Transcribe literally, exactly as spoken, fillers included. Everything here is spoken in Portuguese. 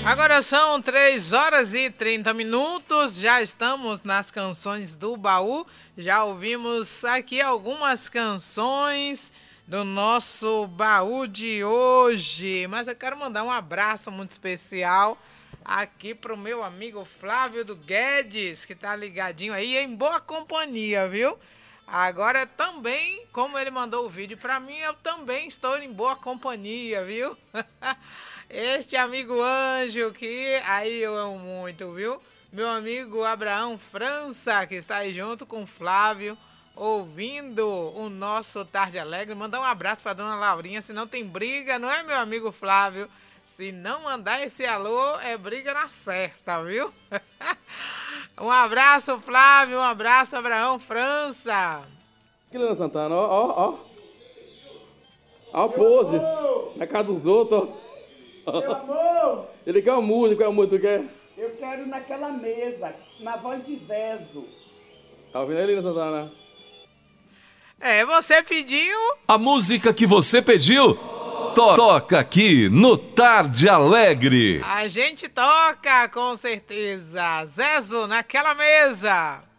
Agora são três horas e trinta minutos, já estamos nas canções do baú, já ouvimos aqui algumas canções do nosso baú de hoje, mas eu quero mandar um abraço muito especial aqui pro meu amigo Flávio do Guedes, que tá ligadinho aí em boa companhia, viu? Agora também, como ele mandou o vídeo pra mim, eu também estou em boa companhia, viu? Este amigo Anjo, que aí eu amo muito, viu? Meu amigo Abraão França, que está aí junto com o Flávio, ouvindo o nosso Tarde Alegre. Mandar um abraço para dona Laurinha, se não tem briga, não é, meu amigo Flávio? Se não mandar esse alô, é briga na certa, viu? Um abraço, Flávio, um abraço, Abraão França. Aqui, Leandro Santana, ó, ó, ó. Ó a pose, na casa dos outros, ó. Meu amor! Ele quer uma música, qual música tu quer? Eu quero ir naquela mesa, na voz de Zezo. Tá ouvindo aí, Leandro Santana? É, você pediu? A música que você pediu, to toca aqui no Tarde Alegre. A gente toca, com certeza. Zezo, naquela mesa.